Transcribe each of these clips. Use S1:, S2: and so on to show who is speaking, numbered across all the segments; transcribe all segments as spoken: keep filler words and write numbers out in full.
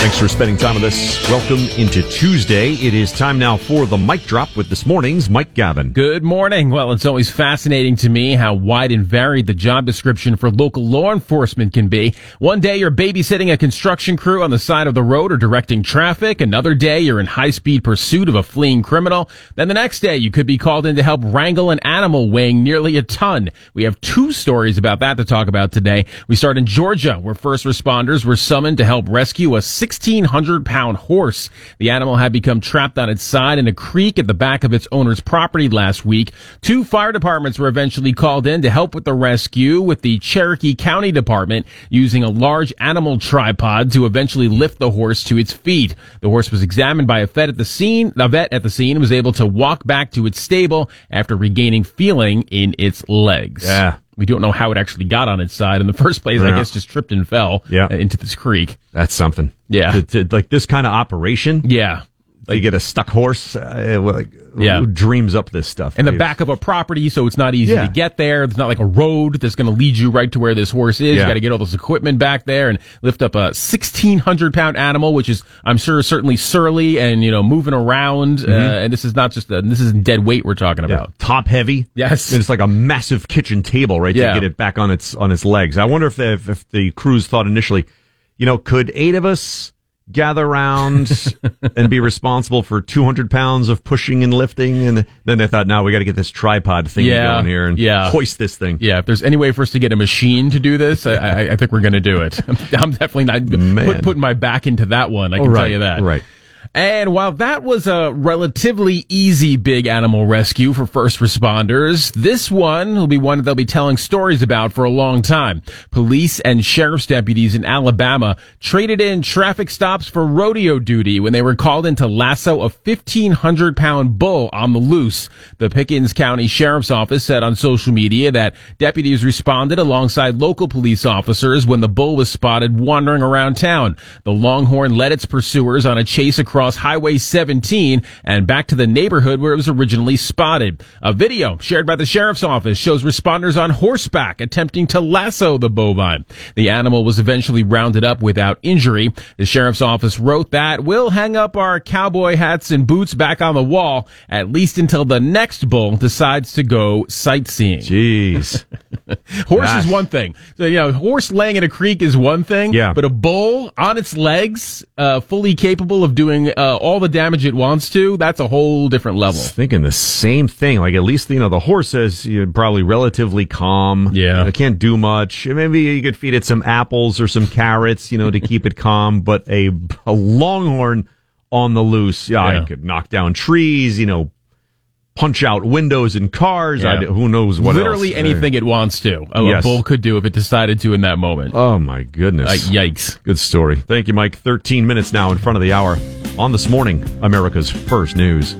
S1: Thanks for spending time with us. Welcome into Tuesday. It is time now for the Mic Drop with this morning's Mike Gavin.
S2: Good morning. Well, it's always fascinating to me how wide and varied the job description for local law enforcement can be. One day you're babysitting a construction crew on the side of the road or directing traffic. Another day you're in high-speed pursuit of a fleeing criminal. Then the next day you could be called in to help wrangle an animal weighing nearly a ton. We have two stories about that to talk about today. We start in Georgia, where first responders were summoned to help rescue a sixteen hundred pound horse. The animal had become trapped on its side in a creek at the back of its owner's property last week. Two fire departments were eventually called in to help with the rescue, with the Cherokee County Department using a large animal tripod to eventually lift the horse to its feet. The horse was examined by a vet at the scene, a vet at the scene and was able to walk back to its stable after regaining feeling in its legs.
S1: Yeah.
S2: We don't know how it actually got on its side in the first place.
S1: Yeah.
S2: I guess just tripped and fell
S1: yeah.
S2: into this creek.
S1: That's something.
S2: Yeah.
S1: To, to, like this kind of operation.
S2: Yeah.
S1: Like, you get a stuck horse. Uh, like,
S2: yeah.
S1: Who dreams up this stuff?
S2: In the back of a property, so it's not easy
S1: yeah.
S2: to get there. It's not like a road that's going to lead you right to where this horse is.
S1: Yeah.
S2: You got to get all this equipment back there and lift up a sixteen hundred pound animal, which is, I'm sure, certainly surly and, you know, moving around. Mm-hmm. Uh, and this is not just, a, this isn't dead weight we're talking about.
S1: Yeah. Top heavy.
S2: Yes.
S1: And it's like a massive kitchen table, right,
S2: yeah.
S1: to get it back on its on its legs. I wonder if, they, if, if the crews thought initially, you know, could eight of us gather around and be responsible for two hundred pounds of pushing and lifting? And then they thought, no, we got to get this tripod thing
S2: yeah.
S1: going here and
S2: yeah.
S1: hoist this thing.
S2: Yeah, if there's any way for us to get a machine to do this, I, I, I think we're going to do it. I'm definitely not put, putting my back into that one, I can
S1: oh, right,
S2: tell you that.
S1: Right.
S2: And while that was a relatively easy big animal rescue for first responders, this one will be one that they'll be telling stories about for a long time. Police and sheriff's deputies in Alabama traded in traffic stops for rodeo duty when they were called in to lasso a fifteen hundred pound bull on the loose. The Pickens County Sheriff's Office said on social media that deputies responded alongside local police officers when the bull was spotted wandering around town. The Longhorn led its pursuers on a chase across across Highway seventeen and back to the neighborhood where it was originally spotted. A video shared by the sheriff's office shows responders on horseback attempting to lasso the bovine. The animal was eventually rounded up without injury. The sheriff's office wrote that we'll hang up our cowboy hats and boots back on the wall at least until the next bull decides to go sightseeing.
S1: Jeez.
S2: Horse
S1: Gosh.
S2: is one thing. So, you know, horse laying in a creek is one thing.
S1: Yeah.
S2: But a bull on its legs, uh, fully capable of doing uh, all the damage it wants to, that's a whole different level.
S1: Thinking the same thing. Like, at least, you know, the horse is you know, probably relatively calm.
S2: Yeah.
S1: It can't do much. Maybe you could feed it some apples or some carrots, you know, to keep it calm. But a, a longhorn on the loose, yeah,
S2: Yeah.
S1: it could knock down trees, you know, punch out windows in cars.
S2: Yeah.
S1: I, who knows what
S2: Literally
S1: else.
S2: anything it wants to. A,
S1: Yes.
S2: a bull could do if it decided to in that moment.
S1: Oh, my goodness.
S2: Uh, yikes.
S1: Good story. Thank you, Mike. thirteen minutes now in front of the hour on This Morning, America's First News.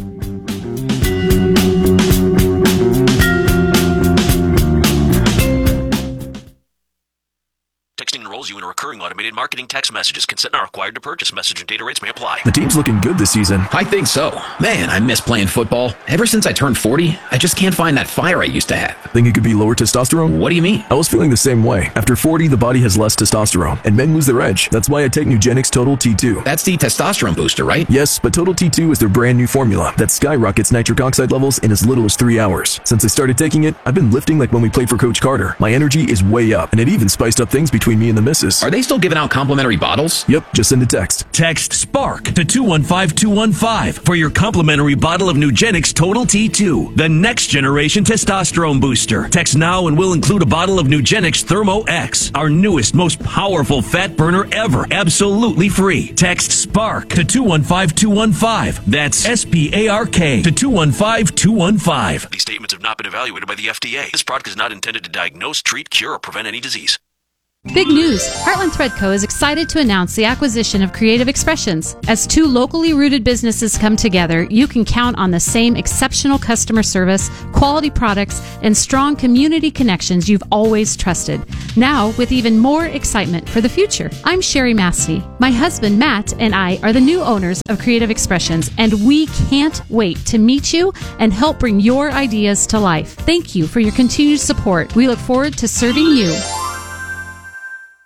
S3: Texting enrolls you in a recurring automated marketing text messages. Consent not required to purchase. Message and data rates may apply.
S4: The team's looking good this season.
S5: I think so. Man, I miss playing football. Ever since I turned forty, I just can't find that fire I used to have.
S4: Think it could be lower testosterone?
S5: What do you mean?
S4: I was feeling the same way. After forty, the body has less testosterone, and men lose their edge. That's why I take Nugenix Total T two.
S5: That's the testosterone booster, right?
S4: Yes, but Total T two is their brand new formula that skyrockets nitric oxide levels in as little as three hours. Since I started taking it, I've been lifting like when we played for Coach Carter. My energy is way up, and it even spiced up things between me and the missus.
S5: Are they still giving out complimentary bottles?
S4: Yep, just send a text.
S6: Text SPARK to two one five two one five for your complimentary bottle of Nugenix Total T two, the next generation testosterone booster. Text now and we'll include a bottle of Nugenix Thermo X, our newest, most powerful fat burner ever, absolutely free. Text SPARK to two one five two one five. That's S P A R K to two one five two one five.
S3: These statements have not been evaluated by the F D A. This product is not intended to diagnose, treat, cure, or prevent any disease.
S7: Big news! Heartland Thread Co. is excited to announce the acquisition of Creative Expressions. As two locally rooted businesses come together, you can count on the same exceptional customer service, quality products, and strong community connections you've always trusted. Now, with even more excitement for the future. I'm Sherry Massey. My husband, Matt, and I are the new owners of Creative Expressions, and we can't wait to meet you and help bring your ideas to life. Thank you for your continued support. We look forward to serving you.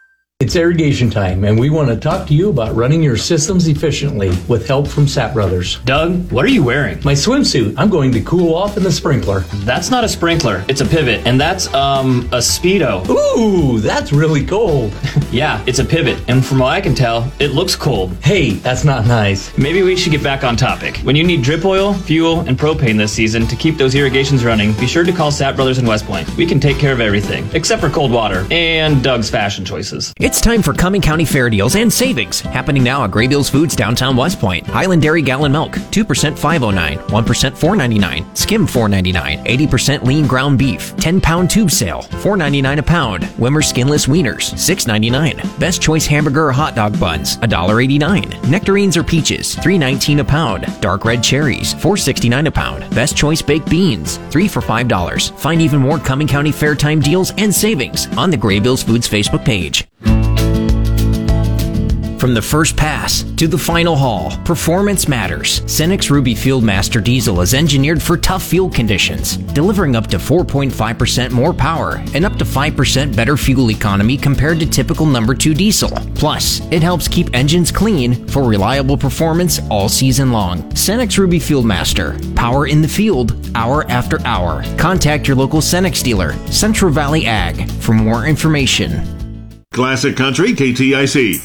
S8: It's irrigation time, and we want to talk to you about running your systems efficiently with help from Sapp Brothers.
S9: Doug, what are you wearing?
S8: My swimsuit. I'm going to cool off in the sprinkler.
S9: That's not a sprinkler. It's a pivot, and that's, um, a Speedo.
S8: Ooh, that's really cold.
S9: Yeah, it's a pivot, and from what I can tell, it looks cold.
S8: Hey, that's not nice.
S9: Maybe we should get back on topic. When you need drip oil, fuel, and propane this season to keep those irrigations running, be sure to call Sapp Brothers in West Point. We can take care of everything, except for cold water and Doug's fashion choices.
S10: It's time for Cumming County Fair deals and savings. Happening now at Graybills Foods downtown West Point. Highland Dairy gallon milk, two percent five oh nine, one percent four ninety-nine, skim four ninety-nine, eighty percent lean ground beef, ten pound tube sale, four ninety-nine a pound. Wimmer skinless wieners, six ninety-nine. Best choice hamburger or hot dog buns, one eighty-nine. Nectarines or peaches, three nineteen a pound. Dark red cherries, four sixty-nine a pound. Best choice baked beans, three for five dollars. Find even more Cumming County Fair time deals and savings on the Graybills Foods Facebook page. From the first pass to the final haul, performance matters. Cenex Ruby Fieldmaster Diesel is engineered for tough fuel conditions, delivering up to four point five percent more power and up to five percent better fuel economy compared to typical number two diesel. Plus, it helps keep engines clean for reliable performance all season long. Cenex Ruby Fieldmaster, power in the field, hour after hour. Contact your local Cenex dealer, Central Valley Ag, for more information.
S11: Classic Country, K T I C.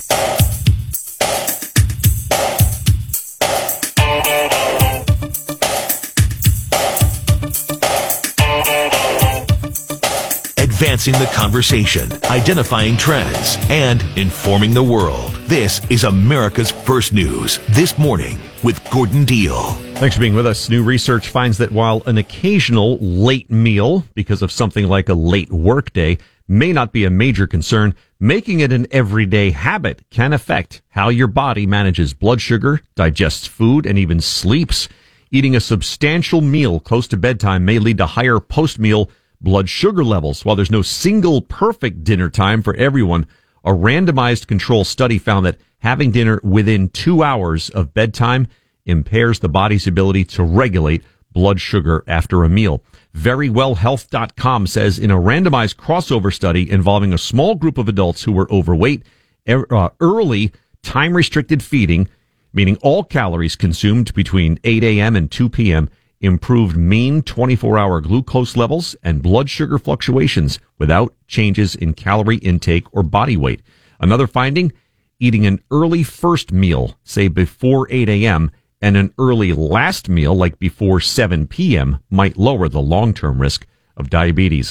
S6: Advancing the conversation, identifying trends, and informing the world. This is America's First News This Morning with Gordon Deal.
S1: Thanks for being with us. New research finds that while an occasional late meal, because of something like a late workday, may not be a major concern, making it an everyday habit can affect how your body manages blood sugar, digests food, and even sleeps. Eating a substantial meal close to bedtime may lead to higher post-meal blood sugar levels. While there's no single perfect dinner time for everyone, a randomized control study found that having dinner within two hours of bedtime impairs the body's ability to regulate blood sugar after a meal. very well health dot com says in a randomized crossover study involving a small group of adults who were overweight, uh, early time-restricted feeding, meaning all calories consumed between eight a.m. and two p.m., improved mean twenty-four hour glucose levels and blood sugar fluctuations without changes in calorie intake or body weight. Another finding, eating an early first meal, say before eight a.m., and an early last meal, like before seven p.m., might lower the long-term risk of diabetes.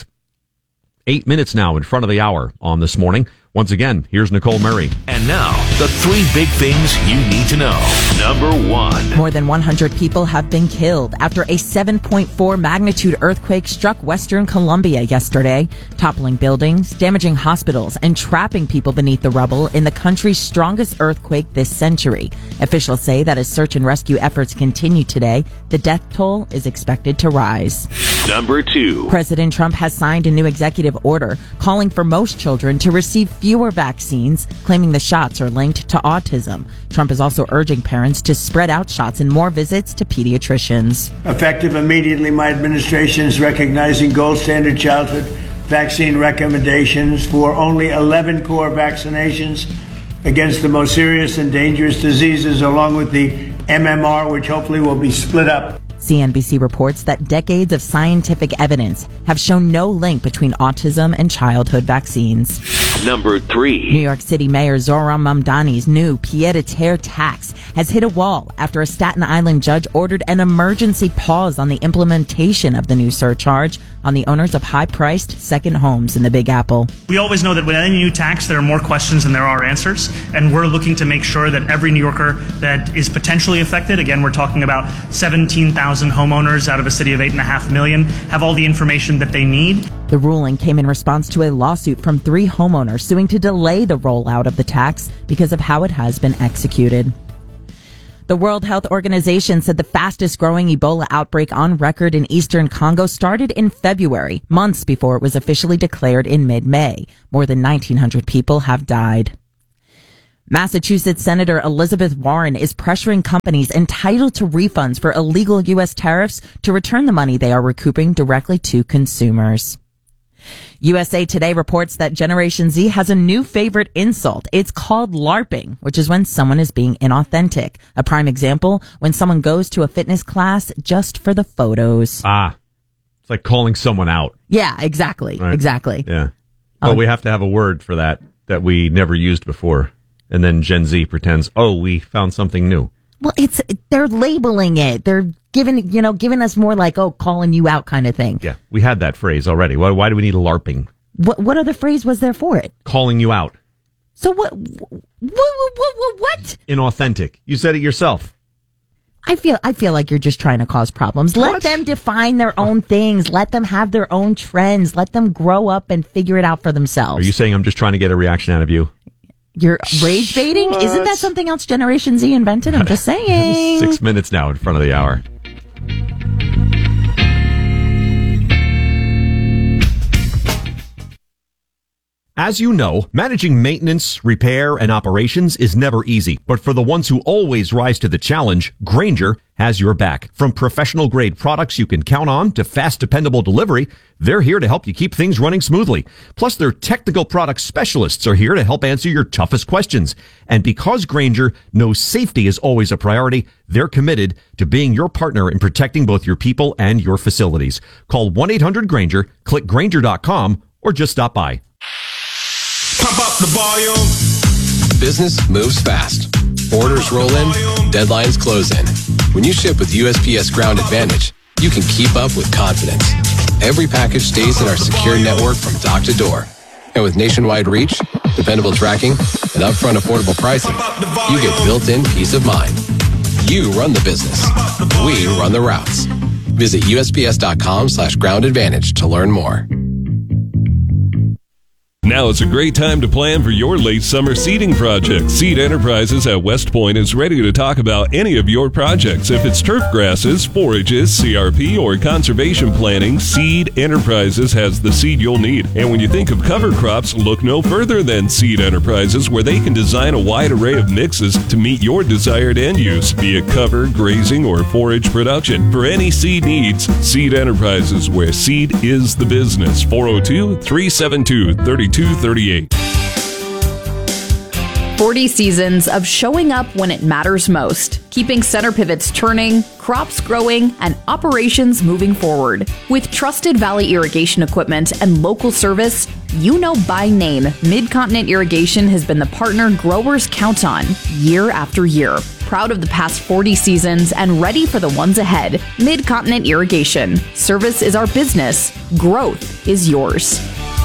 S1: Eight minutes now in front of the hour on This Morning. Once again, here's Nicole Murray.
S6: And now, the three big things you need to know. Number one.
S12: More than one hundred people have been killed after a seven point four magnitude earthquake struck western Colombia yesterday, toppling buildings, damaging hospitals, and trapping people beneath the rubble in the country's strongest earthquake this century. Officials say that as search and rescue efforts continue today, the death toll is expected to rise.
S6: Number two.
S12: President Trump has signed a new executive order calling for most children to receive fewer vaccines, claiming the shots are linked to autism. Trump is also urging parents to spread out shots and more visits to pediatricians.
S13: Effective immediately, my administration is recognizing gold standard childhood vaccine recommendations for only eleven core vaccinations against the most serious and dangerous diseases, along with the M M R, which hopefully will be split up.
S12: C N B C reports that decades of scientific evidence have shown no link between autism and childhood vaccines.
S6: Number three.
S12: New York City Mayor Zohran Mamdani's new pied-à-terre tax has hit a wall after a Staten Island judge ordered an emergency pause on the implementation of the new surcharge on the owners of high-priced second homes in the Big Apple.
S14: We always know that with any new tax, there are more questions than there are answers, and we're looking to make sure that every New Yorker that is potentially affected, again, we're talking about seventeen thousand homeowners out of a city of eight point five million, have all the information that they need.
S12: The ruling came in response to a lawsuit from three homeowners suing to delay the rollout of the tax because of how it has been executed. The World Health Organization said the fastest growing Ebola outbreak on record in eastern Congo started in February, months before it was officially declared in mid-May. More than nineteen hundred people have died. Massachusetts Senator Elizabeth Warren is pressuring companies entitled to refunds for illegal U S tariffs to return the money they are recouping directly to consumers. U S A Today reports that Generation Z has a new favorite insult. It's called LARPing, which is when someone is being inauthentic. A prime example, when someone goes to a fitness class just for the photos.
S1: Ah, it's like calling someone out.
S12: Yeah, exactly.
S1: Right.
S12: Exactly.
S1: Yeah. Well,
S12: Um,
S1: we have to have a word for that that we never used before. And then Gen Z pretends, oh, we found something new.
S12: Well, it's, they're labeling it. They're giving, you know, giving us more like, oh, calling you out kind of thing.
S1: Yeah, we had that phrase already. Why, why do we need LARPing?
S12: What, what other phrase was there for it?
S1: Calling you out.
S12: So what, what, what, what, what?
S1: Inauthentic. You said it yourself.
S12: I feel, I feel like you're just trying to cause problems. Let
S1: What?
S12: them define their own things. Let them have their own trends. Let them grow up and figure it out for themselves.
S1: Are you saying I'm just trying to get a reaction out of you?
S12: You're rage baiting?
S1: What?
S12: Isn't that something else Generation Z invented? I'm just saying.
S1: Six minutes now in front of the hour. As you know, managing maintenance, repair, and operations is never easy. But for the ones who always rise to the challenge, Grainger has your back. From professional-grade products you can count on to fast, dependable delivery, they're here to help you keep things running smoothly. Plus, their technical product specialists are here to help answer your toughest questions. And because Grainger knows safety is always a priority, they're committed to being your partner in protecting both your people and your facilities. Call one eight hundred Grainger, click Grainger dot com, or just stop by.
S15: Pump up the volume. Business moves fast. Orders roll in, deadlines close in. When you ship with U S P S Ground Advantage, you can keep up with confidence. Every package stays in our secure network from dock to door. And with nationwide reach, dependable tracking, and upfront affordable pricing, you get built-in peace of mind. You run the business. We run the routes. Visit U S P S dot com slash ground advantage to learn more.
S16: Now is a great time to plan for your late summer seeding project. Seed Enterprises at West Point is ready to talk about any of your projects. If it's turf grasses, forages, C R P, or conservation planning, Seed Enterprises has the seed you'll need. And when you think of cover crops, look no further than Seed Enterprises, where they can design a wide array of mixes to meet your desired end use, be it cover, grazing, or forage production. For any seed needs, Seed Enterprises, where seed is the business. four oh two, three seven two, three two thirty-eight.
S17: forty seasons of showing up when it matters most, keeping center pivots turning, crops growing, and operations moving forward. With trusted Valley irrigation equipment and local service, you know by name, Mid-Continent Irrigation has been the partner growers count on year after year. Proud of the past forty seasons and ready for the ones ahead. Mid-Continent Irrigation. Service is our business. Growth is yours.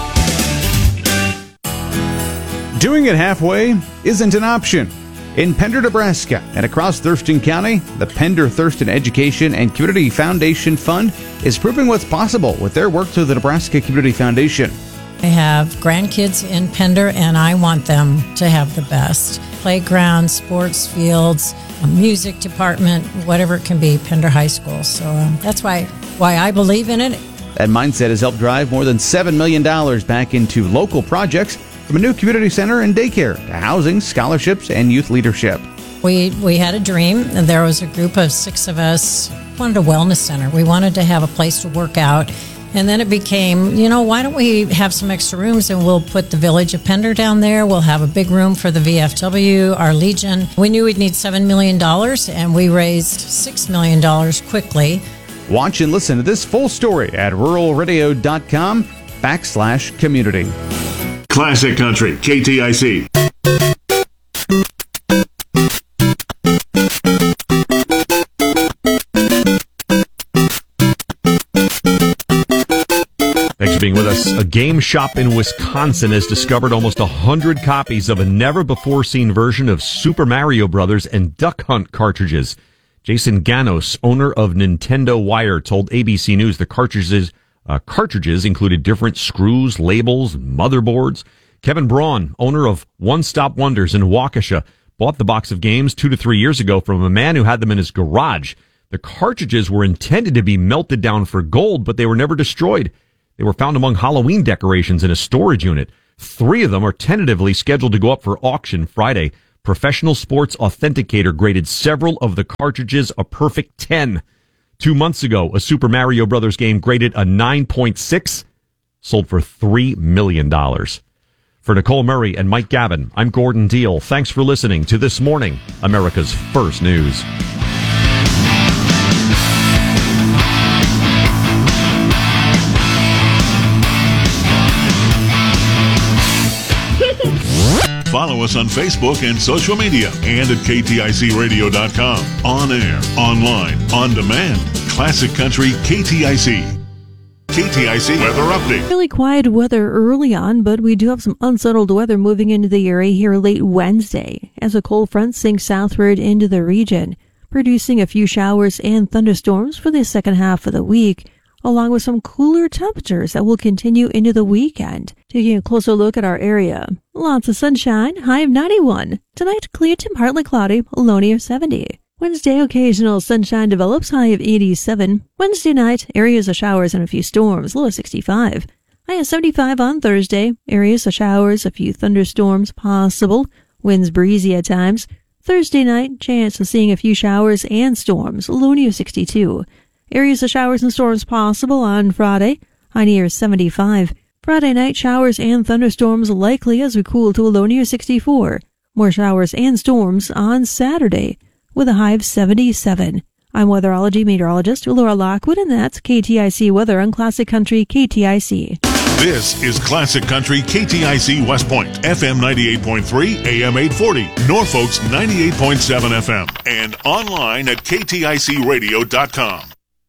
S18: Doing it halfway isn't an option. In Pender, Nebraska, and across Thurston County, the Pender Thurston Education and Community Foundation Fund is proving what's possible with their work through the Nebraska Community Foundation.
S19: I have grandkids in Pender, and I want them to have the best. Playgrounds, sports fields, a music department, whatever it can be, Pender High School. So um, that's why, why I believe in it.
S18: That mindset has helped drive more than seven million dollars back into local projects, from a new community center and daycare to housing, scholarships, and youth leadership.
S19: We we had a dream, and there was a group of six of us wanted a wellness center. We wanted to have a place to work out. And then it became, you know, why don't we have some extra rooms and we'll put the Village of Pender down there. We'll have a big room for the V F W, our Legion. We knew we'd need seven million dollars, and we raised six million dollars quickly.
S18: Watch and listen to this full story at rural radio dot com backslash community.
S11: Classic Country, K T I C.
S1: Thanks for being with us. A game shop in Wisconsin has discovered almost one hundred copies of a never-before-seen version of Super Mario Brothers and Duck Hunt cartridges. Jason Ganos, owner of Nintendo Wire, told A B C News the cartridges uh, cartridges included different screws, labels, and motherboards. Kevin Braun, owner of One Stop Wonders in Waukesha, bought the box of games two to three years ago from a man who had them in his garage. The cartridges were intended to be melted down for gold, but they were never destroyed. They were found among Halloween decorations in a storage unit. Three of them are tentatively scheduled to go up for auction Friday. Professional Sports Authenticator graded several of the cartridges a perfect ten. Two months ago, a Super Mario Brothers game graded a nine point six. sold for three million dollars. For Nicole Murray and Mike Gavin, I'm Gordon Deal. Thanks for listening to This Morning, America's First News.
S11: Follow us on Facebook and social media and at K T I C radio dot com. On air, online, on demand. Classic Country K T I C. K T I C weather update.
S20: Really quiet weather early on, but we do have some unsettled weather moving into the area here late Wednesday as a cold front sinks southward into the region, producing a few showers and thunderstorms for the second half of the week, along with some cooler temperatures that will continue into the weekend. Taking a closer look at our area. Lots of sunshine, high of ninety-one. Tonight, clear to partly cloudy, low near seventy. Wednesday, occasional sunshine develops, high of eighty-seven. Wednesday night, areas of showers and a few storms, low of sixty-five. High of seventy-five on Thursday, areas of showers, a few thunderstorms possible, winds breezy at times. Thursday night, chance of seeing a few showers and storms, low near sixty-two. Areas of showers and storms possible on Friday, high near seventy-five. Friday night, showers and thunderstorms likely as we cool to a low near sixty-four. More showers and storms on Saturday, with a high of seventy-seven. I'm weatherology meteorologist Laura Lockwood, and that's K T I C weather on Classic Country K T I C.
S11: This is Classic Country K T I C West Point, F M ninety-eight point three, A M eight forty, Norfolk's ninety-eight point seven F M, and online at K T I C radio dot com.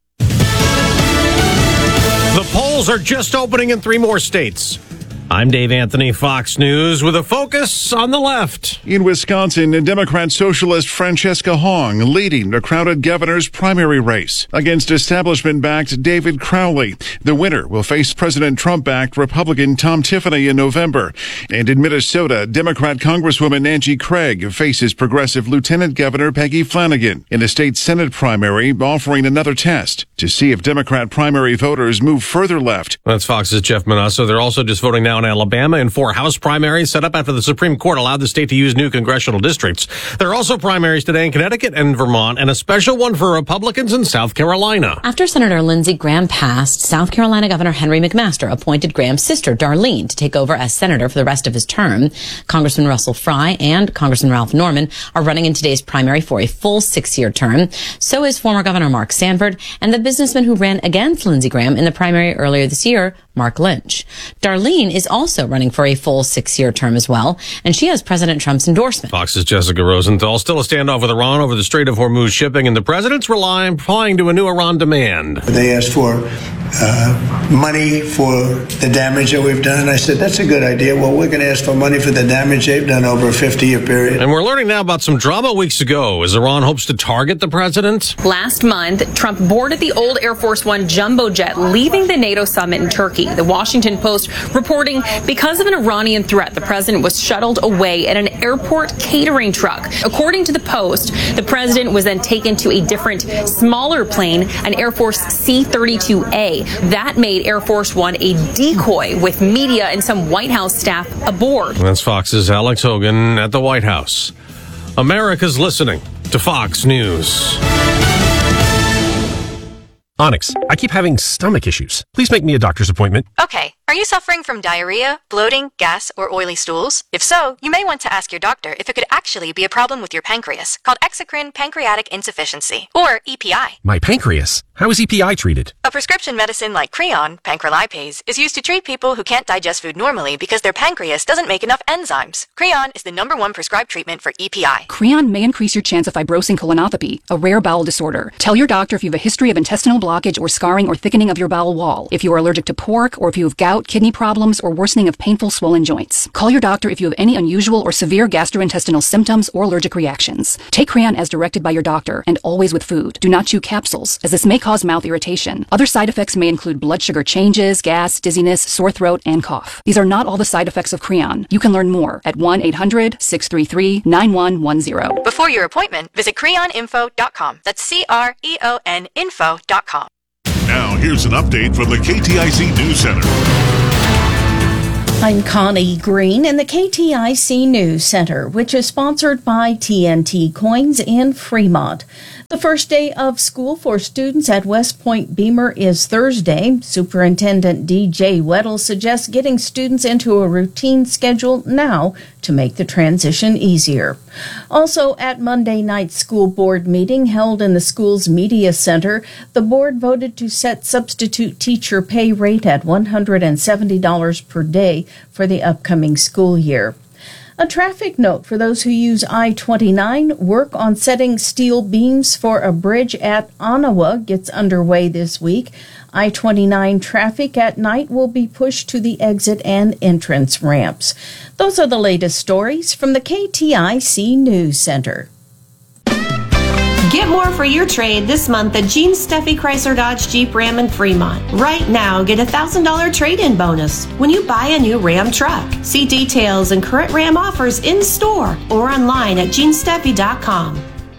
S21: The polls are just opening in three more states. I'm Dave Anthony, Fox News, with a focus on the left.
S22: In Wisconsin, Democrat socialist Francesca Hong leading the crowded governor's primary race against establishment-backed David Crowley. The winner will face President Trump-backed Republican Tom Tiffany in November. And in Minnesota, Democrat Congresswoman Angie Craig faces progressive Lieutenant Governor Peggy Flanagan in the state Senate primary, offering another test to see if Democrat primary voters move further left.
S21: That's Fox's Jeff Manasso. They're also just voting now in Alabama in four House primaries set up after the Supreme Court allowed the state to use new congressional districts. There are also primaries today in Connecticut and Vermont, and a special one for Republicans in South Carolina.
S23: After Senator Lindsey Graham passed, South Carolina Governor Henry McMaster appointed Graham's sister, Darlene, to take over as senator for the rest of his term. Congressman Russell Fry and Congressman Ralph Norman are running in today's primary for a full six-year term. So is former Governor Mark Sanford and the businessman who ran against Lindsey Graham in the primary earlier this year, Mark Lynch. Darlene is also running for a full six-year term as well, and she has President Trump's endorsement.
S21: Fox's Jessica Rosenthal. Still a standoff with Iran over the Strait of Hormuz shipping, and the president's relying, replying to a new Iran demand.
S13: They asked for uh, money for the damage that we've done. I said, that's a good idea. Well, we're going to ask for money for the damage they've done over a fifty-year period.
S21: And we're learning now about some drama weeks ago as Iran hopes to target the president.
S24: Last month, Trump boarded the old Air Force One jumbo jet leaving the NATO summit in Turkey. The Washington Post reporting because of an Iranian threat, the president was shuttled away in an airport catering truck. According to the Post, the president was then taken to a different, smaller plane, an Air Force C thirty-two A. That made Air Force One a decoy with media and some White House staff aboard.
S21: That's Fox's Alex Hogan at the White House. America's listening to Fox News.
S25: Onyx, I keep having stomach issues. Please make me a doctor's appointment.
S26: Okay. Are you suffering from diarrhea, bloating, gas, or oily stools? If so, you may want to ask your doctor if it could actually be a problem with your pancreas, called exocrine pancreatic insufficiency, or E P I.
S25: My pancreas? How is E P I treated?
S26: A prescription medicine like Creon, pancrelipase, is used to treat people who can't digest food normally because their pancreas doesn't make enough enzymes. Creon is the number one prescribed treatment for E P I.
S27: Creon may increase your chance of fibrosing colonopathy, a rare bowel disorder. Tell your doctor if you have a history of intestinal blockage or scarring or thickening of your bowel wall, if you are allergic to pork, or if you have gout, kidney problems, or worsening of painful swollen joints. Call your doctor if you have any unusual or severe gastrointestinal symptoms or allergic reactions. Take Creon as directed by your doctor, and always with food. Do not chew capsules, as this may cause mouth irritation. Other side effects may include blood sugar changes, gas, dizziness, sore throat, and cough. These are not all the side effects of Creon. You can learn more at one eight hundred, six three three, nine one one zero.
S26: Before your appointment, visit creon info dot com. That's C R E O N info dot com.
S11: Now, here's an update from the K T I C News Center.
S2: I'm Connie Green in the K T I C News Center, which is sponsored by T N T Coins in Fremont. The first day of school for students at West Point Beamer is Thursday. Superintendent D J Weddle suggests getting students into a routine schedule now to make the transition easier. Also, at Monday night's school board meeting held in the school's media center, the board voted to set substitute teacher pay rate at one hundred seventy dollars per day for the upcoming school year. A traffic note for those who use I twenty-nine. Work on setting steel beams for a bridge at Onawa gets underway this week. I twenty-nine traffic at night will be pushed to the exit and entrance ramps. Those are the latest stories from the K T I C News Center.
S3: Get more for your trade this month at Gene Steffi Chrysler Dodge Jeep Ram in Fremont. Right now, get a one thousand dollars trade-in bonus when you buy a new Ram truck. See details and current Ram offers in-store or online at gene steffi dot com.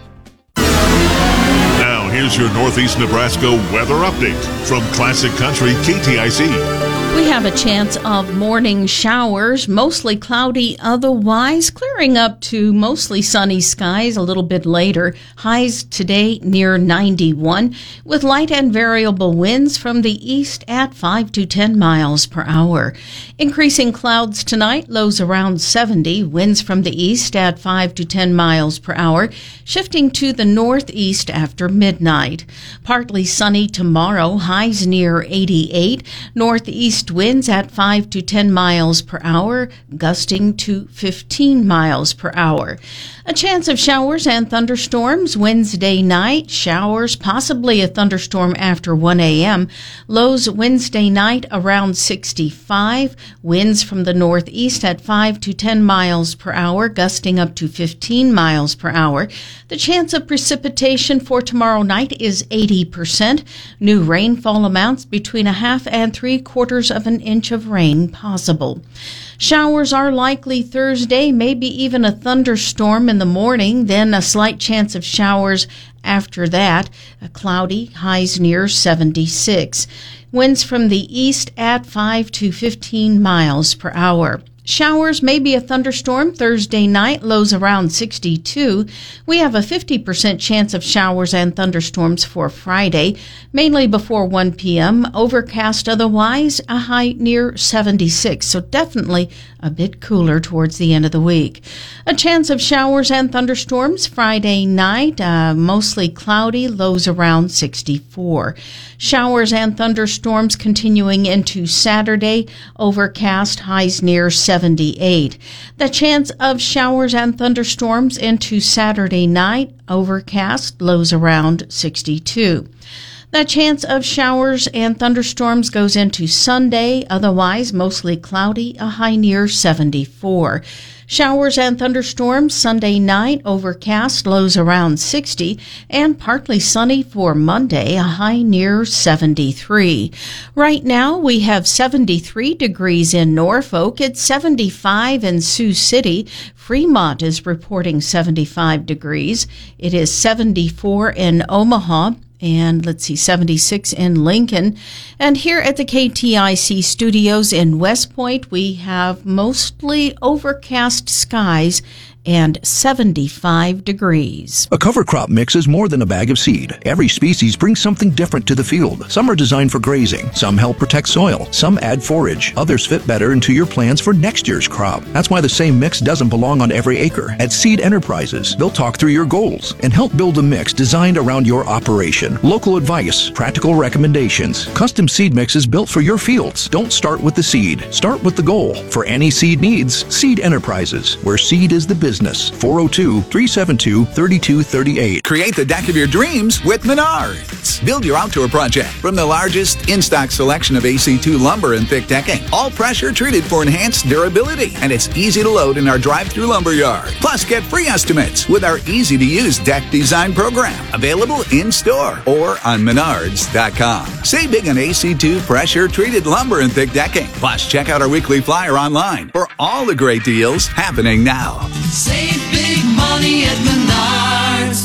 S11: Now, here's your Northeast Nebraska weather update from Classic Country K T I C.
S2: We have a chance of morning showers, mostly cloudy, otherwise clearing up to mostly sunny skies a little bit later. Highs today near ninety-one, with light and variable winds from the east at five to ten miles per hour. Increasing clouds tonight, lows around seventy, winds from the east at five to ten miles per hour, shifting to the northeast after midnight. Partly sunny tomorrow, highs near eighty-eight, northeast winds at five to ten miles per hour, gusting to fifteen miles per hour. A chance of showers and thunderstorms Wednesday night. Showers, possibly a thunderstorm after one a.m. Lows Wednesday night around sixty-five. Winds from the northeast at five to ten miles per hour, gusting up to fifteen miles per hour. The chance of precipitation for tomorrow night is eighty percent. New rainfall amounts between a half and three quarters of an inch of rain possible. Showers are likely Thursday, maybe even a thunderstorm in the morning, then a slight chance of showers after that. A cloudy, highs near seventy-six. Winds from the east at five to fifteen miles per hour. Showers, maybe a thunderstorm Thursday night, lows around sixty-two. We have a fifty percent chance of showers and thunderstorms for Friday, mainly before one p.m. Overcast otherwise, a high near seventy-six, so definitely a bit cooler towards the end of the week. A chance of showers and thunderstorms Friday night, uh, mostly cloudy, lows around sixty-four. Showers and thunderstorms continuing into Saturday, overcast, highs near seventy-eight. The chance of showers and thunderstorms into Saturday night, overcast, lows around sixty-two. The chance of showers and thunderstorms goes into Sunday, otherwise mostly cloudy, a high near seventy-four. Showers and thunderstorms Sunday night, overcast, lows around sixty, and partly sunny for Monday, a high near seventy-three. Right now, we have seventy-three degrees in Norfolk. It's seventy-five in Sioux City. Fremont is reporting seventy-five degrees. It is seventy-four in Omaha. And let's see, seventy-six in Lincoln. And here at the K T I C studios in West Point, we have mostly overcast skies and seventy-five degrees.
S4: A cover crop mix is more than a bag of seed. Every species brings something different to the field. Some are designed for grazing, some help protect soil, some add forage, others fit better into your plans for next year's crop. That's why the same mix doesn't belong on every acre. At Seed Enterprises, they'll talk through your goals and help build a mix designed around your operation. Local advice, practical recommendations, custom seed mixes built for your fields. Don't start with the seed, start with the goal. For any seed needs, Seed Enterprises, where seed is the business. four oh two, three seven two, three two three eight.
S5: Create the deck of your dreams with Menards. Build your outdoor project from the largest in-stock selection of A C two lumber and thick decking. All pressure treated for enhanced durability. And it's easy to load in our drive-through lumber yard. Plus, get free estimates with our easy-to-use deck design program. Available in-store or on menards dot com. Save big on A C two pressure treated lumber and thick decking. Plus, check out our weekly flyer online for all the great deals happening now.
S7: Save big money at Menards.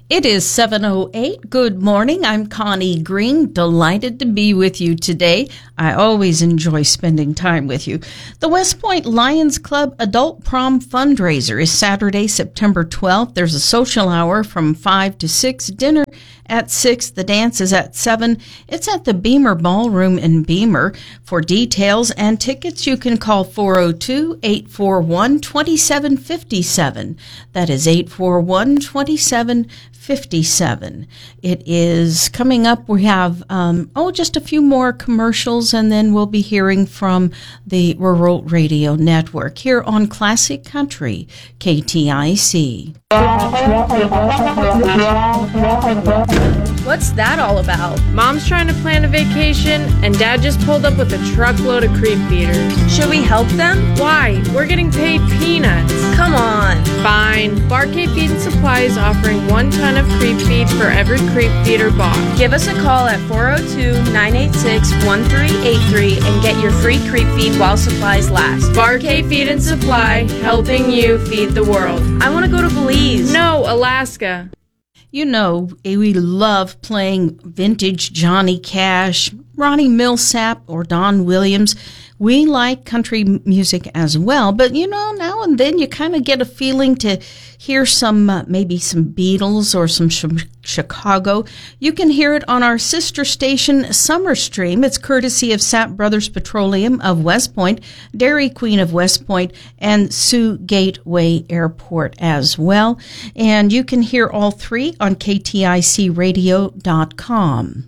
S2: It is seven oh eight. Good morning. I'm Connie Green. Delighted to be with you today. I always enjoy spending time with you. The West Point Lions Club Adult Prom Fundraiser is Saturday, September twelfth. There's a social hour from five to six, dinner at six. The dance is at seven. It's at the Beamer Ballroom in Beamer. For details and tickets, you can call four oh two, eight four one, two seven five seven. That is eight four one, two seven fifty-seven. It is coming up. We have, um, oh, just a few more commercials, and then we'll be hearing from the Rural Radio Network here on Classic Country, K T I C.
S6: What's that all about? Mom's trying to plan a vacation, and Dad just pulled up with a truckload of creep feeders. Should we help them? Why? We're getting paid peanuts. Come on. Fine. Bar-K Feed and Supply is offering one ton of creep feed for every creep feeder bought. Give us a call at four oh two, nine eight six, one three eight three and get your free creep feed while supplies last. Bar-K Feed and Supply, helping you feed the world. I want to go to Belize. No, Alaska.
S2: You know, we love playing vintage Johnny Cash, Ronnie Millsap, or Don Williams. We like country music as well, but you know, now and then you kind of get a feeling to hear some, uh, maybe some Beatles or some sh- Chicago. You can hear it on our sister station, Summer Stream. It's courtesy of Sapp Brothers Petroleum of West Point, Dairy Queen of West Point, and Sioux Gateway Airport as well. And you can hear all three on K T I C radio dot com.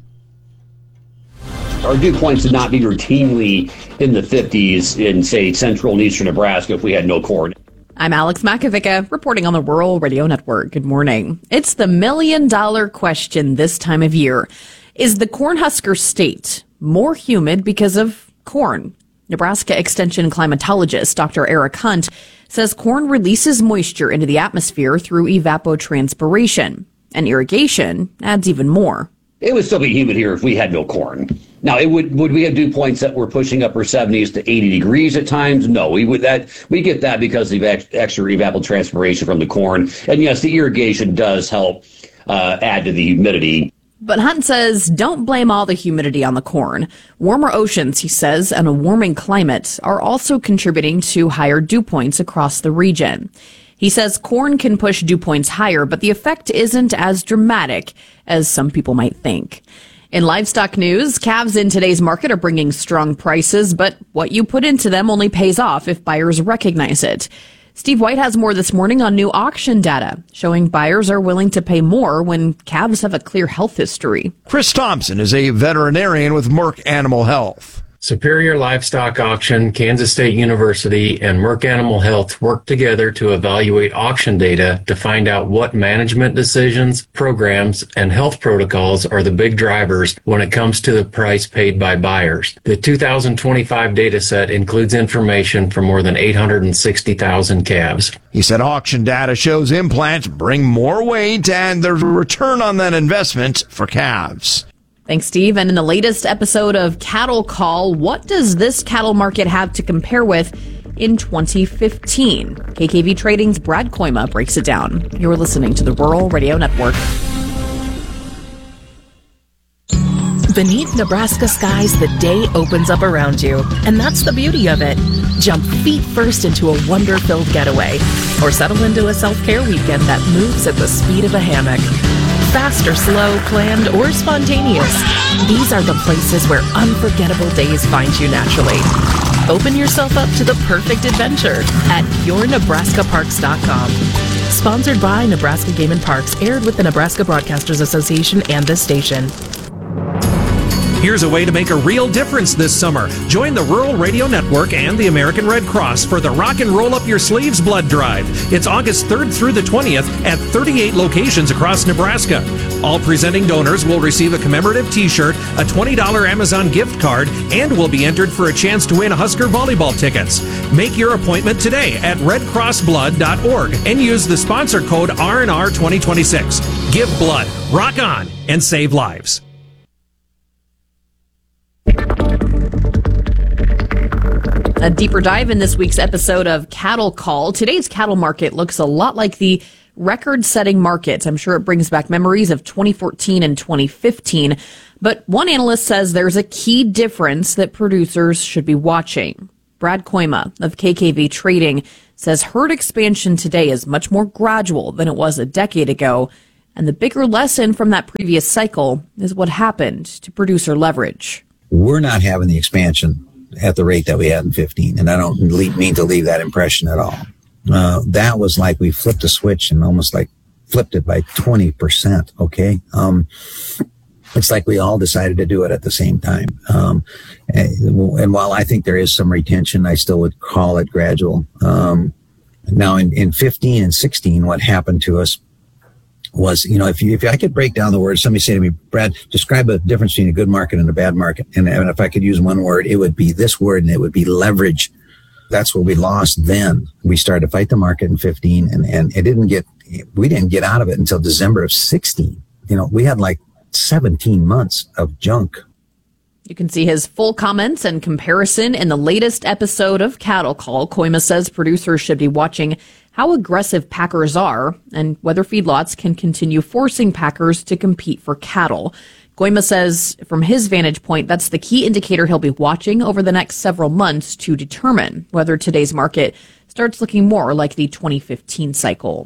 S7: Our dew points would not be routinely in the fifties in, say, central and eastern Nebraska if we had no corn.
S17: I'm Alex Makovica, reporting on the Rural Radio Network. Good morning. It's the million-dollar question this time of year. Is the Cornhusker State more humid because of corn? Nebraska Extension climatologist Doctor Eric Hunt says corn releases moisture into the atmosphere through evapotranspiration, and irrigation adds even more.
S7: It would still be humid here if we had no corn. Now, it would would we have dew points that were pushing upper seventies to eighty degrees at times? No, we would that we get that because of the extra evapotranspiration from the corn. And yes, the irrigation does help uh, add to the humidity.
S17: But Hunt says don't blame all the humidity on the corn. Warmer oceans, he says, and a warming climate are also contributing to higher dew points across the region. He says corn can push dew points higher, but the effect isn't as dramatic as some people might think. In livestock news, calves in today's market are bringing strong prices, but what you put into them only pays off if buyers recognize it. Steve White has more this morning on new auction data, showing buyers are willing to pay more when calves have a clear health history.
S8: Chris Thompson is a veterinarian with Merck Animal Health.
S9: Superior Livestock Auction, Kansas State University, and Merck Animal Health work together to evaluate auction data to find out what management decisions, programs, and health protocols are the big drivers when it comes to the price paid by buyers. The two thousand twenty-five data set includes information for more than eight hundred sixty thousand calves.
S8: He said auction data shows implants bring more weight and there's a return on that investment for calves.
S17: Thanks, Steve. And in the latest episode of Cattle Call, what does this cattle market have to compare with in twenty fifteen? K K V Trading's Brad Koima breaks it down. You're listening to the Rural Radio Network.
S10: Beneath Nebraska skies, the day opens up around you. And that's the beauty of it. Jump feet first into a wonder-filled getaway. Or settle into a self-care weekend that moves at the speed of a hammock. Fast or slow, planned or spontaneous, these are the places where unforgettable days find you naturally. Open yourself up to the perfect adventure at your nebraska parks dot com. Sponsored by Nebraska Game and Parks, aired with the Nebraska Broadcasters Association and this station.
S12: Here's a way to make a real difference this summer. Join the Rural Radio Network and the American Red Cross for the Rock and Roll Up Your Sleeves Blood Drive. It's August third through the twentieth at thirty-eight locations across Nebraska. All presenting donors will receive a commemorative t-shirt, a twenty dollars Amazon gift card, and will be entered for a chance to win Husker volleyball tickets. Make your appointment today at red cross blood dot org and use the sponsor code R N R twenty twenty-six. Give blood, rock on, and save lives.
S17: A deeper dive in this week's episode of Cattle Call. Today's cattle market looks a lot like the record-setting markets. I'm sure it brings back memories of twenty fourteen and twenty fifteen. But one analyst says there's a key difference that producers should be watching. Brad Koima of K K V Trading says herd expansion today is much more gradual than it was a decade ago. And the bigger lesson from that previous cycle is what happened to producer leverage.
S1: We're not having the expansion at the rate that we had in fifteen, and I don't mean to leave that impression at all. Uh, that was like we flipped a switch and almost like flipped it by twenty percent, okay? Um, it's like we all decided to do it at the same time. Um, and, and while I think there is some retention, I still would call it gradual. Um, now, in, in fifteen and sixteen, what happened to us was, you know, if you, if I could break down the words, somebody say to me, Brad, describe the difference between a good market and a bad market. And, and if I could use one word, it would be this word, and it would be leverage. That's what we lost then. We started to fight the market in fifteen, and, and it didn't get, we didn't get out of it until December of sixteen. You know, we had like seventeen months of junk.
S17: You can see his full comments and comparison in the latest episode of Cattle Call. Koima says producers should be watching how aggressive packers are and whether feedlots can continue forcing packers to compete for cattle. Koima says from his vantage point, that's the key indicator he'll be watching over the next several months to determine whether today's market starts looking more like the twenty fifteen cycle.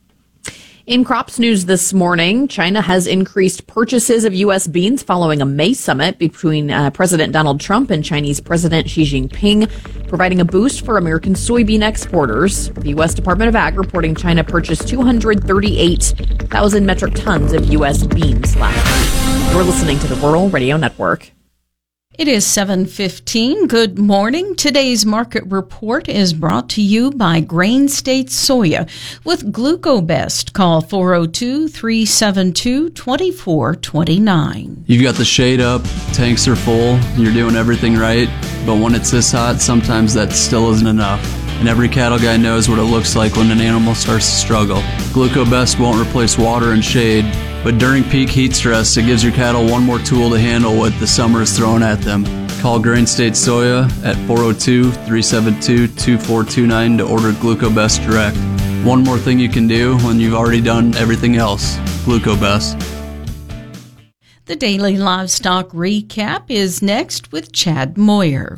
S17: In crops news this morning, China has increased purchases of U S beans following a May summit between uh, President Donald Trump and Chinese President Xi Jinping, providing a boost for American soybean exporters. The U S Department of Ag reporting China purchased two hundred thirty-eight thousand metric tons of U S beans last week. You're listening to the Rural Radio Network.
S2: It is seven fifteen. Good morning. Today's market report is brought to you by Grain State Soya. With GlucoBest, call four oh two, three seven two, two four two nine.
S14: You've got the shade up, tanks are full, you're doing everything right, but when it's this hot, sometimes that still isn't enough. And every cattle guy knows what it looks like when an animal starts to struggle. GlucoBest won't replace water and shade, but during peak heat stress, it gives your cattle one more tool to handle what the summer is throwing at them. Call Grain State Soya at four oh two, three seven two, two four two nine to order GlucoBest direct. One more thing you can do when you've already done everything else. GlucoBest.
S2: The Daily Livestock Recap is next with Chad Moyer.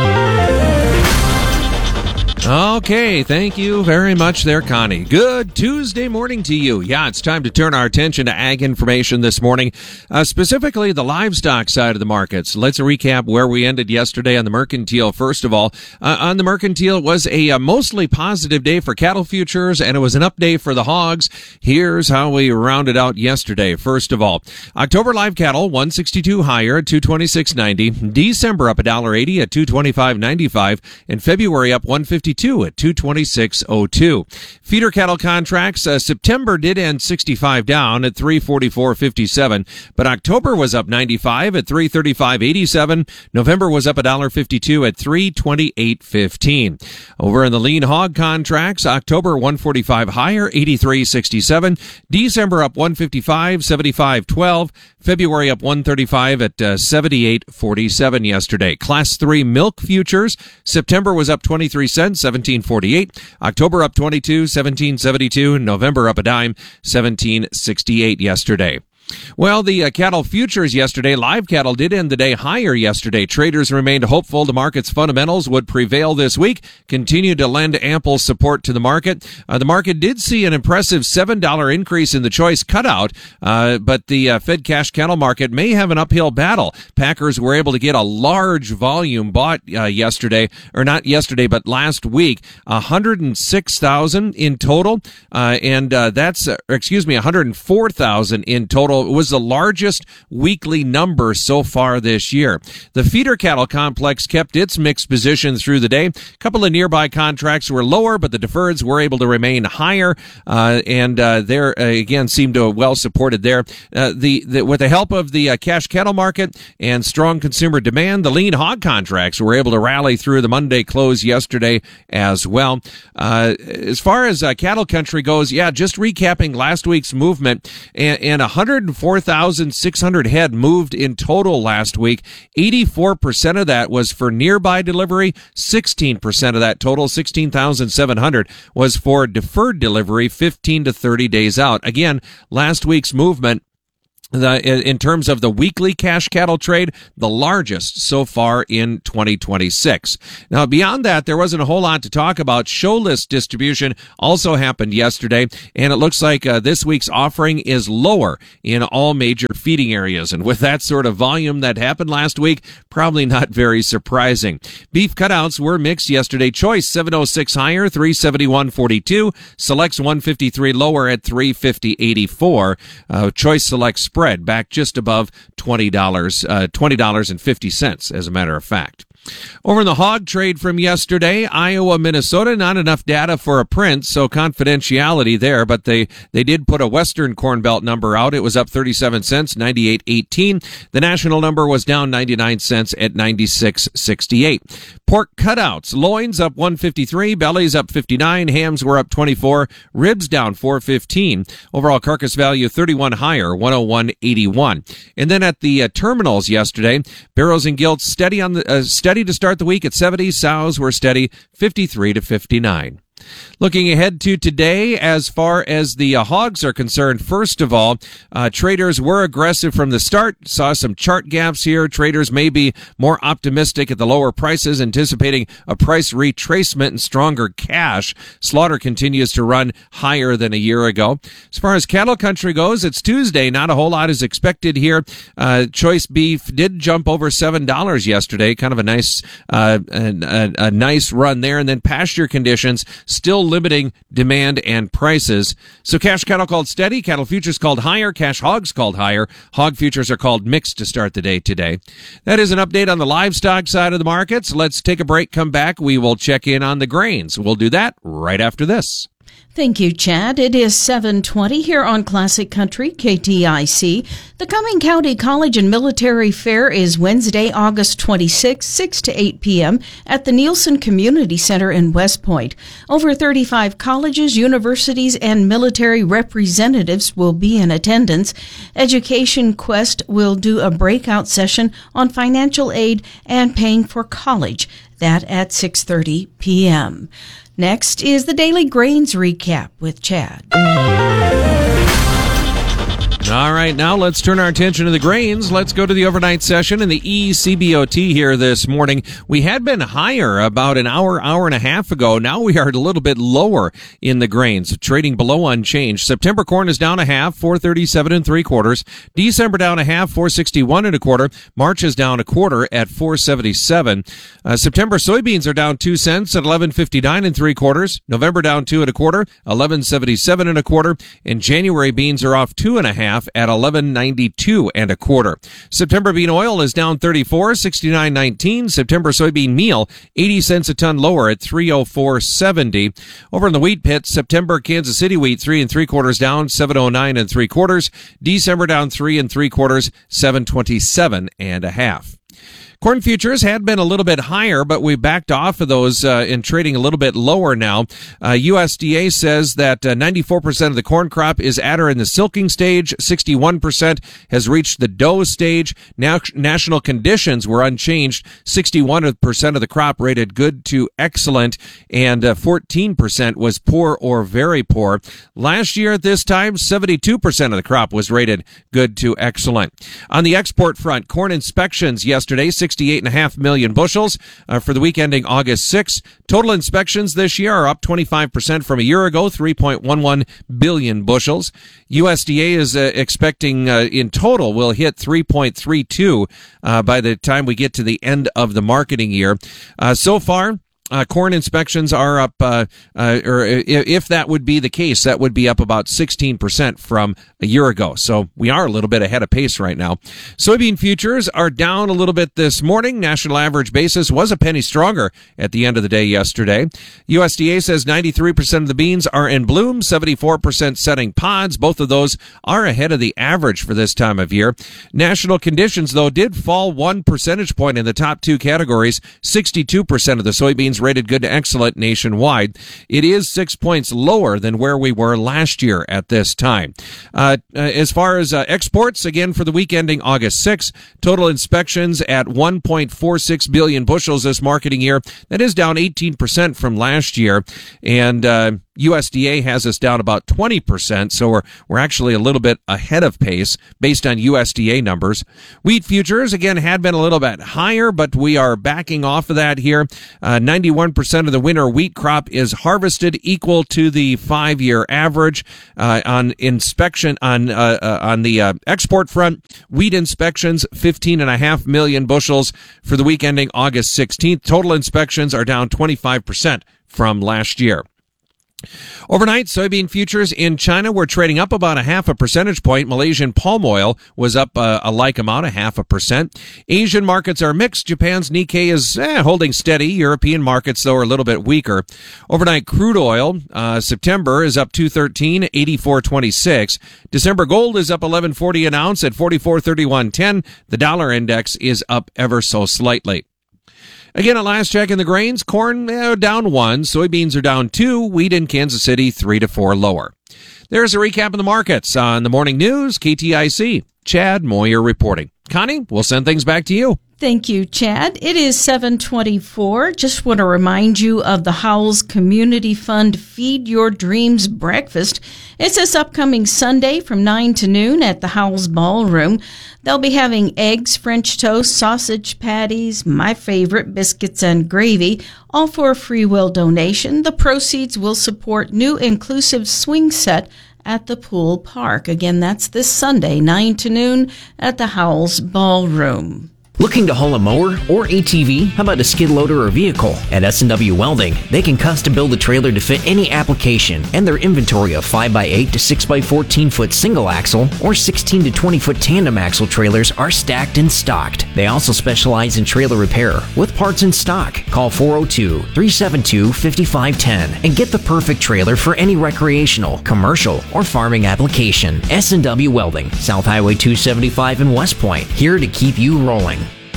S15: Okay, thank you very much there, Connie. Good Tuesday morning to you. Yeah, it's time to turn our attention to ag information this morning, uh, specifically the livestock side of the markets. Let's recap where we ended yesterday on the mercantile. First of all, uh, on the mercantile, it was a, a mostly positive day for cattle futures, and it was an up day for the hogs. Here's how we rounded out yesterday. First of all, October live cattle, one sixty-two higher at two twenty-six ninety. December up one dollar eighty at two twenty-five ninety-five. And February up one fifty-two at two twenty-six oh two. Feeder cattle contracts, uh, September did end sixty-five down at three forty-four fifty-seven, but October was up ninety-five at three thirty-five eighty-seven. November was up one dollar fifty-two at three twenty-eight fifteen. Over in the lean hog contracts, October one forty-five higher, eighty-three sixty-seven. December up one fifty-five, seventy-five twelve. February up one thirty-five at uh, seventy-eight forty-seven yesterday. Class three milk futures, September was up twenty-three cents, seventeen forty-eight. October up twenty-two, seventeen seventy-two. November up a dime, seventeen sixty-eight yesterday. Well, the uh, cattle futures yesterday, live cattle did end the day higher yesterday. Traders remained hopeful the market's fundamentals would prevail this week, continue to lend ample support to the market. Uh, the market did see an impressive seven dollars increase in the choice cutout, uh, but the uh, Fed cash cattle market may have an uphill battle. Packers were able to get a large volume bought uh, yesterday, or not yesterday, but last week, one hundred six thousand in total, uh, and uh, that's, uh, excuse me, one hundred four thousand in total. It was the largest weekly number so far this year. The feeder cattle complex kept its mixed position through the day. A couple of nearby contracts were lower, but the deferreds were able to remain higher, uh, and uh, they're, uh, again, seemed to have well supported there. Uh, the, the With the help of the uh, cash cattle market and strong consumer demand, the lean hog contracts were able to rally through the Monday close yesterday as well. Uh, as far as uh, cattle country goes, yeah, just recapping last week's movement, and, and one hundred around four thousand six hundred head moved in total last week. eighty-four percent of that was for nearby delivery. sixteen percent of that total, sixteen thousand seven hundred, was for deferred delivery, fifteen to thirty days out. Again, last week's movement, The, in terms of the weekly cash cattle trade, the largest so far in twenty twenty-six. Now, beyond that, there wasn't a whole lot to talk about. Show list distribution also happened yesterday, and it looks like uh, this week's offering is lower in all major feeding areas. And with that sort of volume that happened last week, probably not very surprising. Beef cutouts were mixed yesterday. Choice seven oh six higher, three seventy-one forty-two. Selects one fifty-three lower at three fifty eighty-four. Uh, Choice Select Spread back just above twenty dollars, uh, twenty dollars and fifty cents, as a matter of fact. Over in the hog trade from yesterday, Iowa, Minnesota, not enough data for a print, so confidentiality there, but they, they did put a Western Corn Belt number out. It was up thirty-seven cents, ninety-eight eighteen. The national number was down ninety-nine cents at ninety-six sixty-eight. Pork cutouts, loins up one fifty-three, bellies up fifty-nine, hams were up twenty-four, ribs down four fifteen. Overall carcass value thirty-one higher, one oh one eighty-one. And then at the uh, terminals yesterday, barrows and gilts steady on the uh, steady to start the week at seventy. Sows were steady, fifty-three to fifty-nine. Looking ahead to today, as far as the uh, hogs are concerned, first of all, uh, traders were aggressive from the start. Saw some chart gaps here. Traders may be more optimistic at the lower prices, anticipating a price retracement and stronger cash. Slaughter continues to run higher than a year ago. As far as cattle country goes, it's Tuesday. Not a whole lot is expected here. Uh, choice beef did jump over seven dollars yesterday. Kind of a nice, uh, a, a, a nice run there. And then pasture conditions still limiting demand and prices. So cash cattle called steady, cattle futures called higher, cash hogs called higher. Hog futures are called mixed to start the day today. That is an update on the livestock side of the markets. Let's take a break, come back. We will check in on the grains. We'll do that right after this.
S2: Thank you, Chad. It is seven twenty here on Classic Country, K T I C. The Cumming County College and Military Fair is Wednesday, August twenty-sixth, six to eight p.m. at the Nielsen Community Center in West Point. Over thirty-five colleges, universities, and military representatives will be in attendance. Education Quest will do a breakout session on financial aid and paying for college. That at six thirty p.m. Next is the Daily Grains Recap with Chad.
S15: All right, now let's turn our attention to the grains. Let's go to the overnight session in the E C B O T here this morning. We had been higher about an hour, hour and a half ago. Now we are a little bit lower in the grains, trading below unchanged. September corn is down a half, four thirty-seven and three quarters. December down a half, four sixty-one and a quarter. March is down a quarter at four seventy-seven. Uh, September soybeans are down two cents at eleven fifty-nine and three quarters. November down two and a quarter, eleven seventy-seven and a quarter. And January beans are off two and a half at eleven ninety-two and a quarter. September bean oil is down thirty-four, sixty-nine nineteen. September soybean meal, eighty cents a ton lower at three oh four seventy. Over in the wheat pit, September Kansas City wheat three and three quarters down, seven oh nine and three quarters. December down three and three quarters, seven twenty-seven and a half. Corn futures had been a little bit higher, but we backed off of those uh, and trading a little bit lower now. Uh, U S D A says that uh, ninety-four percent of the corn crop is at or in the silking stage. sixty-one percent has reached the dough stage. Now, national conditions were unchanged. sixty-one percent of the crop rated good to excellent, and uh, fourteen percent was poor or very poor. Last year at this time, seventy-two percent of the crop was rated good to excellent. On the export front, corn inspections yesterday, sixty-eight point five million bushels uh, for the week ending August sixth. Total inspections this year are up twenty-five percent from a year ago, three point one one billion bushels. U S D A is uh, expecting uh, in total will hit three point three two uh, by the time we get to the end of the marketing year. Uh, so far, Uh, corn inspections are up, uh, uh, or if that would be the case, that would be up about sixteen percent from a year ago. So we are a little bit ahead of pace right now. Soybean futures are down a little bit this morning. National average basis was a penny stronger at the end of the day yesterday. U S D A says ninety-three percent of the beans are in bloom, seventy-four percent setting pods. Both of those are ahead of the average for this time of year. National conditions, though, did fall one percentage point in the top two categories. sixty-two percent of the soybeans rated good to excellent nationwide. It is six points lower than where we were last year at this time. Uh, as far as uh, exports, again, for the week ending August sixth, total inspections at one point four six billion bushels this marketing year. That is down eighteen percent from last year. And uh, U S D A has us down about twenty percent, so we're we're actually a little bit ahead of pace based on U S D A numbers. Wheat futures, again, had been a little bit higher, but we are backing off of that here. Uh, ninety-one percent of the winter wheat crop is harvested, equal to the five-year average. Uh, on inspection, on uh, uh, on the uh, export front, wheat inspections, fifteen point five million bushels for the week ending August sixteenth. Total inspections are down twenty-five percent from last year. Overnight, soybean futures in China were trading up about a half a percentage point. Malaysian palm oil was up uh, a like amount, a half a percent. Asian markets are mixed. Japan's Nikkei is eh, holding steady. European markets, though, are a little bit weaker. Overnight crude oil, uh, September is up two thirteen, eighty-four twenty-six. December gold is up eleven forty an ounce at forty-four thirty-one ten. The dollar index is up ever so slightly. Again, at last check in the grains, corn eh, down one, soybeans are down two, wheat in Kansas City three to four lower. There's a recap of the markets on the morning news, K T I C. Chad Moyer reporting. Connie, we'll send things back to you.
S2: Thank you, Chad. It is seven twenty-four. Just want to remind you of the Howells Community Fund Feed Your Dreams Breakfast. It's this upcoming Sunday from nine to noon at the Howells Ballroom. They'll be having eggs, French toast, sausage patties, my favorite, biscuits and gravy, all for a free will donation. The proceeds will support new inclusive swing set at the pool park. Again, that's this Sunday, nine to noon at the Howells Ballroom.
S13: Looking to haul a mower or A T V? How about a skid loader or vehicle? At S and W Welding, they can custom build a trailer to fit any application, and their inventory of five by eight to six by fourteen foot single axle or sixteen to twenty foot tandem axle trailers are stacked and stocked. They also specialize in trailer repair with parts in stock. Call four oh two, three seven two, five five one zero and get the perfect trailer for any recreational, commercial, or farming application. S and W Welding, South Highway two seventy-five in West Point, here to keep you rolling.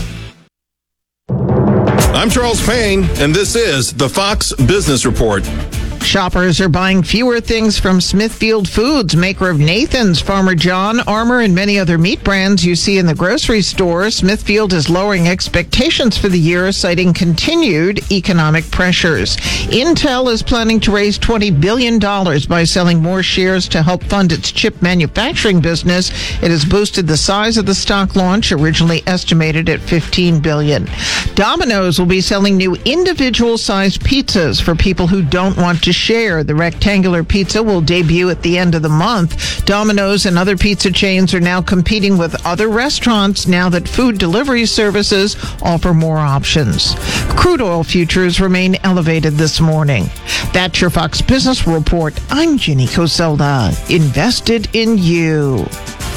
S16: I'm Charles Payne, and this is the Fox Business Report.
S18: Shoppers are buying fewer things from Smithfield Foods, maker of Nathan's, Farmer John, Armour, and many other meat brands you see in the grocery store. Smithfield is lowering expectations for the year, citing continued economic pressures. Intel is planning to raise twenty billion dollars by selling more shares to help fund its chip manufacturing business. It has boosted the size of the stock launch, originally estimated at fifteen billion dollars. Domino's will be selling new individual-sized pizzas for people who don't want to share. The rectangular pizza will debut at the end of the month. Domino's and other pizza chains are now competing with other restaurants now that food delivery services offer more options. Crude oil futures remain elevated this morning. That's your Fox Business Report. I'm Ginny Coselda. Invested in you.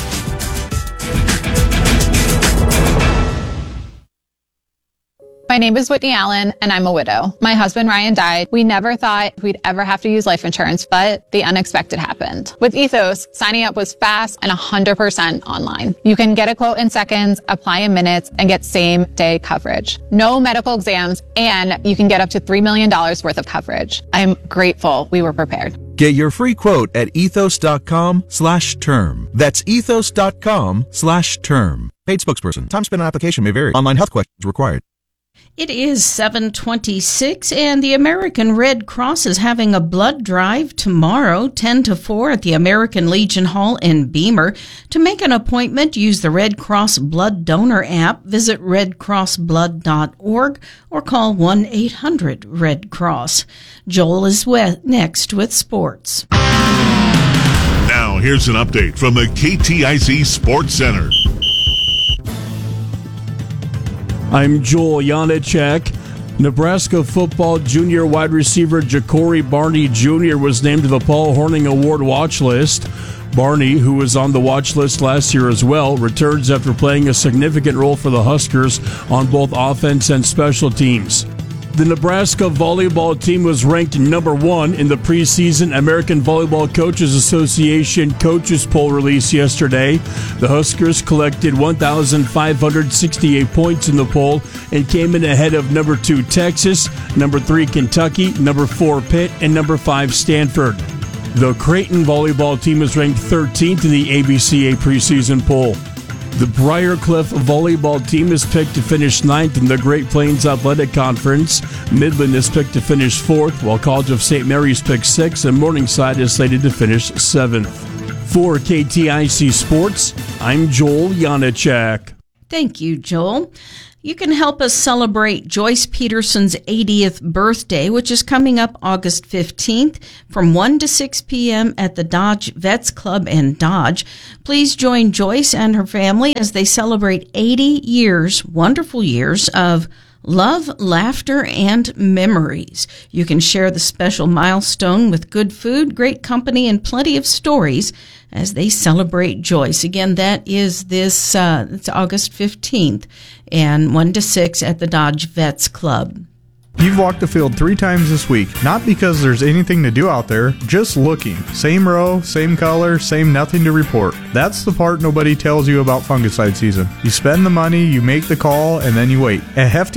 S19: My name is Whitney Allen, and I'm a widow. My husband, Ryan, died. We never thought we'd ever have to use life insurance, but the unexpected happened. With Ethos, signing up was fast and one hundred percent online. You can get a quote in seconds, apply in minutes, and get same-day coverage. No medical exams, and you can get up to three million dollars worth of coverage. I'm grateful we were prepared.
S20: Get your free quote at ethos.com slash term. That's ethos.com slash term. Paid spokesperson. Time spent on application may vary. Online health questions required.
S2: It is seven twenty-six, and the American Red Cross is having a blood drive tomorrow, ten to four, at the American Legion Hall in Beamer. To make an appointment, use the Red Cross Blood Donor app, visit red cross blood dot org, or call one eight hundred red cross. Joel is we- next with sports.
S11: Now, here's an update from the K T I C Sports Center.
S22: I'm Joel Janacek. Nebraska football junior wide receiver Ja'Cory Barney Junior was named to the Paul Hornung Award watch list. Barney, who was on the watch list last year as well, returns after playing a significant role for the Huskers on both offense and special teams. The Nebraska volleyball team was ranked number one in the preseason American Volleyball Coaches Association coaches poll released yesterday. The Huskers collected one thousand five hundred sixty-eight points in the poll and came in ahead of number two Texas, number three Kentucky, number four Pitt, and number five Stanford. The Creighton volleyball team is ranked thirteenth in the A B C A preseason poll. The Briarcliff volleyball team is picked to finish ninth in the Great Plains Athletic Conference. Midland is picked to finish fourth, while College of Saint Mary's picked sixth, and Morningside is slated to finish seventh. For K T I C Sports, I'm Joel Janacek.
S2: Thank you, Joel. You can help us celebrate Joyce Peterson's eightieth birthday, which is coming up August fifteenth from one to six p.m. at the Dodge Vets Club in Dodge. Please join Joyce and her family as they celebrate eighty years, wonderful years of love, laughter, and memories. You can share the special milestone with good food, great company, and plenty of stories as they celebrate Joyce. Again, that is this, uh, it's August fifteenth, and one to six at the Dodge Vets Club.
S3: You've walked the field three times this week, not because there's anything to do out there, just looking. Same row, same color, same nothing to report. That's the part nobody tells you about fungicide season. You spend the money, you make the call, and then you wait. At Hefty